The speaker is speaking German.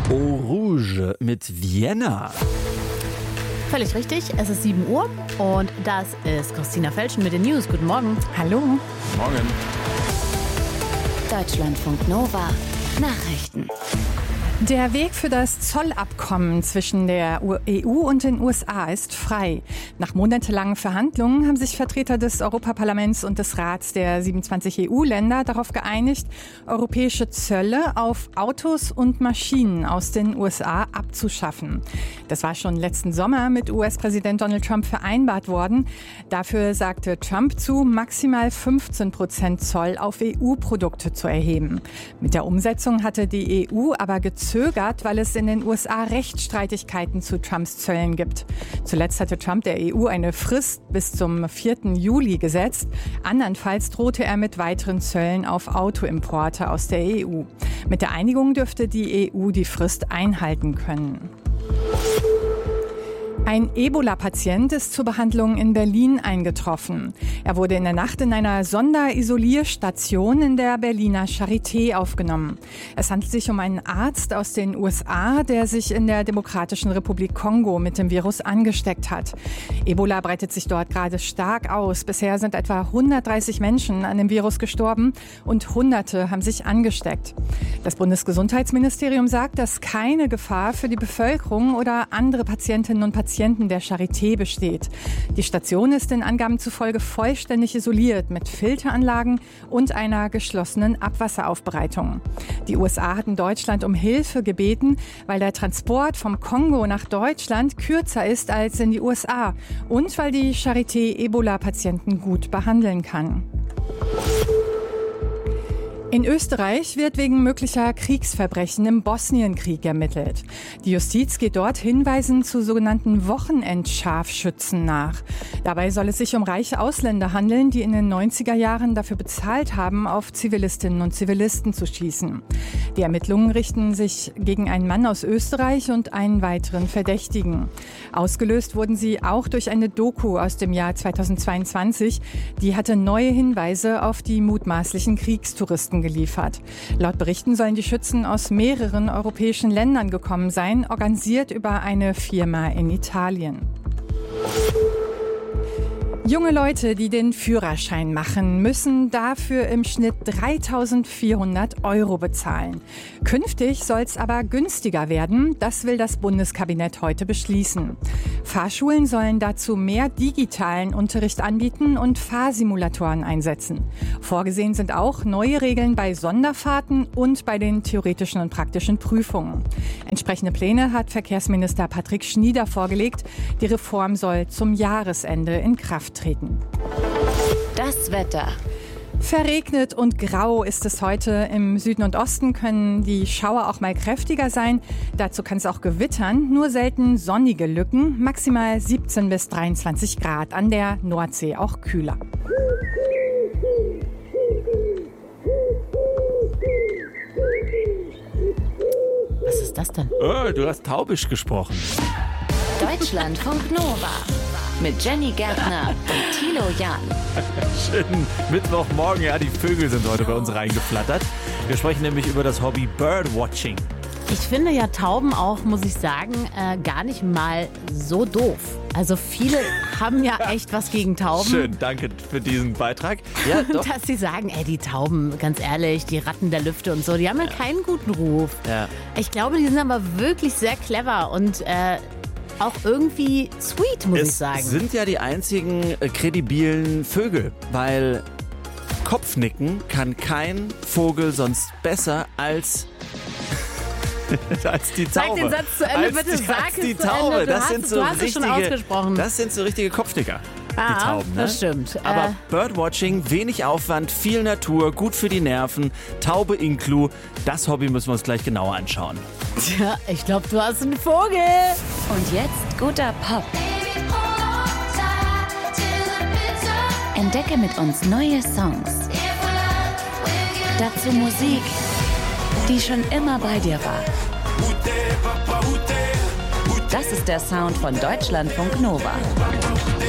Eau Rouge mit Vienna. Völlig richtig, es ist 7 Uhr und das ist Christina Felschen mit den News. Guten Morgen. Hallo. Morgen. Deutschlandfunk Nova. Nachrichten. Der Weg für das Zollabkommen zwischen der EU und den USA ist frei. Nach monatelangen Verhandlungen haben sich Vertreter des Europaparlaments und des Rats der 27 EU-Länder darauf geeinigt, europäische Zölle auf Autos und Maschinen aus den USA abzuschaffen. Das war schon letzten Sommer mit US-Präsident Donald Trump vereinbart worden. Dafür sagte Trump zu, maximal 15% Zoll auf EU-Produkte zu erheben. Mit der Umsetzung hatte die EU aber gezögert, weil es in den USA Rechtsstreitigkeiten zu Trumps Zöllen gibt. Zuletzt hatte Trump der EU eine Frist bis zum 4. Juli gesetzt. Andernfalls drohte er mit weiteren Zöllen auf Autoimporte aus der EU. Mit der Einigung dürfte die EU die Frist einhalten können. Ein Ebola-Patient ist zur Behandlung in Berlin eingetroffen. Er wurde in der Nacht in einer Sonderisolierstation in der Berliner Charité aufgenommen. Es handelt sich um einen Arzt aus den USA, der sich in der Demokratischen Republik Kongo mit dem Virus angesteckt hat. Ebola breitet sich dort gerade stark aus. Bisher sind etwa 130 Menschen an dem Virus gestorben und Hunderte haben sich angesteckt. Das Bundesgesundheitsministerium sagt, dass keine Gefahr für die Bevölkerung oder andere Patientinnen und Patienten der Charité besteht. Die Station ist den Angaben zufolge vollständig isoliert mit Filteranlagen und einer geschlossenen Abwasseraufbereitung. Die USA hatten Deutschland um Hilfe gebeten, weil der Transport vom Kongo nach Deutschland kürzer ist als in die USA und weil die Charité Ebola-Patienten gut behandeln kann. In Österreich wird wegen möglicher Kriegsverbrechen im Bosnienkrieg ermittelt. Die Justiz geht dort Hinweisen zu sogenannten Wochenendscharfschützen nach. Dabei soll es sich um reiche Ausländer handeln, die in den 90er Jahren dafür bezahlt haben, auf Zivilistinnen und Zivilisten zu schießen. Die Ermittlungen richten sich gegen einen Mann aus Österreich und einen weiteren Verdächtigen. Ausgelöst wurden sie auch durch eine Doku aus dem Jahr 2022. Die hatte neue Hinweise auf die mutmaßlichen Kriegstouristen geliefert. Laut Berichten sollen die Schützen aus mehreren europäischen Ländern gekommen sein, organisiert über eine Firma in Italien. Junge Leute, die den Führerschein machen, müssen dafür im Schnitt 3.400 € bezahlen. Künftig soll es aber günstiger werden. Das will das Bundeskabinett heute beschließen. Fahrschulen sollen dazu mehr digitalen Unterricht anbieten und Fahrsimulatoren einsetzen. Vorgesehen sind auch neue Regeln bei Sonderfahrten und bei den theoretischen und praktischen Prüfungen. Entsprechende Pläne hat Verkehrsminister Patrick Schnieder vorgelegt. Die Reform soll zum Jahresende in Kraft treten. Das Wetter. Verregnet und grau ist es heute. Im Süden und Osten können die Schauer auch mal kräftiger sein. Dazu kann es auch gewittern, nur selten sonnige Lücken. Maximal 17 bis 23 Grad, an der Nordsee auch kühler. Was ist das denn? Oh, du hast taubisch gesprochen. Deutschlandfunk Nova. Mit Jenny Gärtner und Thilo Jahn. Schönen Mittwochmorgen. Ja, die Vögel sind heute bei uns reingeflattert. Wir sprechen nämlich über das Hobby Birdwatching. Ich finde ja Tauben auch, muss ich sagen, gar nicht mal so doof. Also viele haben ja echt was gegen Tauben. Schön, danke für diesen Beitrag. Ja, doch. Dass sie sagen, die Tauben, ganz ehrlich, die Ratten der Lüfte und so, die haben ja keinen guten Ruf. Ja. Ich glaube, die sind aber wirklich sehr clever und auch irgendwie sweet, muss ich sagen. Es sind ja die einzigen kredibilen Vögel, weil Kopfnicken kann kein Vogel sonst besser als die Taube. Sag den Satz zu Ende, bitte. Sag es die zu Taube. Ende. Du hast es schon ausgesprochen. Das sind so richtige Kopfnicker. Die Tauben, ne? Das stimmt. Aber Birdwatching, wenig Aufwand, viel Natur, gut für die Nerven, Taube inklu, das Hobby müssen wir uns gleich genauer anschauen. Tja, ich glaube, du hast einen Vogel. Und jetzt guter Pop. Entdecke mit uns neue Songs. Dazu Musik, die schon immer bei dir war. Das ist der Sound von Deutschlandfunk Nova.